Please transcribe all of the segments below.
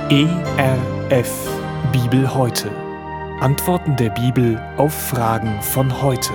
ERF Bibel heute. Antworten der Bibel auf Fragen von heute.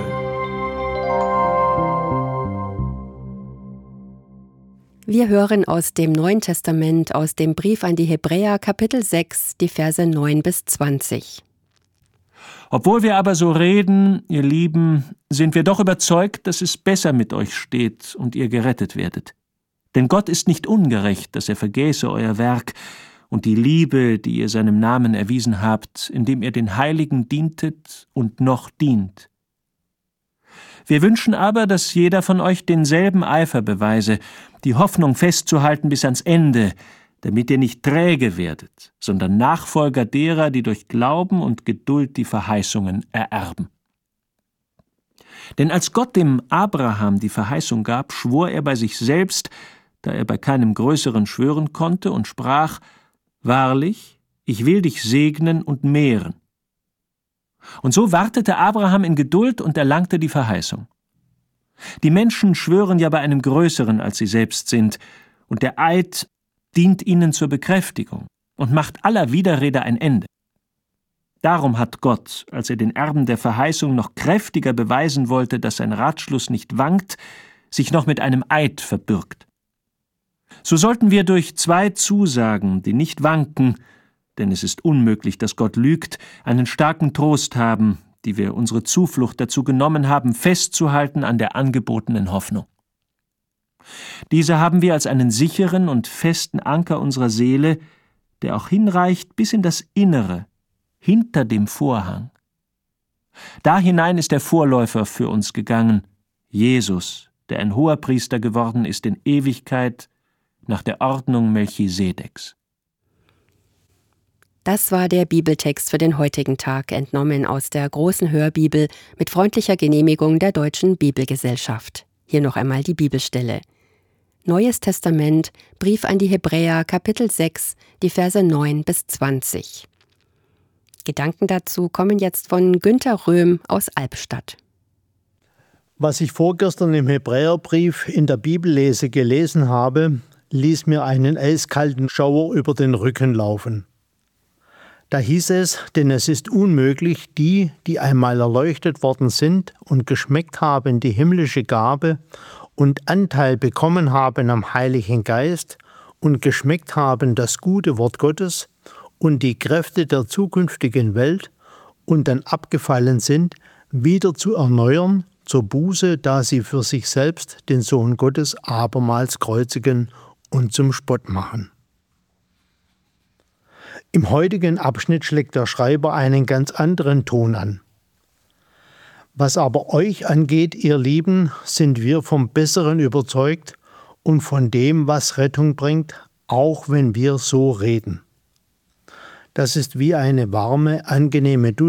Wir hören aus dem Neuen Testament, aus dem Brief an die Hebräer, Kapitel 6, die Verse 9 bis 20. Obwohl wir aber so reden, ihr Lieben, sind wir doch überzeugt, dass es besser mit euch steht und ihr gerettet werdet. Denn Gott ist nicht ungerecht, dass er vergäße euer Werk und die Liebe, die ihr seinem Namen erwiesen habt, indem ihr den Heiligen dientet und noch dient. Wir wünschen aber, dass jeder von euch denselben Eifer beweise, die Hoffnung festzuhalten bis ans Ende, damit ihr nicht träge werdet, sondern Nachfolger derer, die durch Glauben und Geduld die Verheißungen ererben. Denn als Gott dem Abraham die Verheißung gab, schwor er bei sich selbst, da er bei keinem Größeren schwören konnte, und sprach: Wahrlich, ich will dich segnen und mehren. Und so wartete Abraham in Geduld und erlangte die Verheißung. Die Menschen schwören ja bei einem Größeren, als sie selbst sind, und der Eid dient ihnen zur Bekräftigung und macht aller Widerrede ein Ende. Darum hat Gott, als er den Erben der Verheißung noch kräftiger beweisen wollte, dass sein Ratschluss nicht wankt, sich noch mit einem Eid verbürgt. So sollten wir durch 2 Zusagen, die nicht wanken, denn es ist unmöglich, dass Gott lügt, einen starken Trost haben, die wir unsere Zuflucht dazu genommen haben, festzuhalten an der angebotenen Hoffnung. Diese haben wir als einen sicheren und festen Anker unserer Seele, der auch hinreicht bis in das Innere, hinter dem Vorhang. Da hinein ist der Vorläufer für uns gegangen, Jesus, der ein Hoherpriester geworden ist in Ewigkeit, nach der Ordnung Melchisedeks. Das war der Bibeltext für den heutigen Tag, entnommen aus der großen Hörbibel mit freundlicher Genehmigung der Deutschen Bibelgesellschaft. Hier noch einmal die Bibelstelle. Neues Testament, Brief an die Hebräer, Kapitel 6, die Verse 9 bis 20. Gedanken dazu kommen jetzt von Günter Röhm aus Albstadt. Was ich vorgestern im Hebräerbrief in der Bibellese gelesen habe, ließ mir einen eiskalten Schauer über den Rücken laufen. Da hieß es, denn es ist unmöglich, die einmal erleuchtet worden sind und geschmeckt haben die himmlische Gabe und Anteil bekommen haben am Heiligen Geist und geschmeckt haben das gute Wort Gottes und die Kräfte der zukünftigen Welt und dann abgefallen sind, wieder zu erneuern zur Buße, da sie für sich selbst den Sohn Gottes abermals kreuzigen und zum Spott machen. Im heutigen Abschnitt schlägt der Schreiber einen ganz anderen Ton an. Was aber euch angeht, ihr Lieben, sind wir vom Besseren überzeugt und von dem, was Rettung bringt, auch wenn wir so reden. Das ist wie eine warme, angenehme Dusche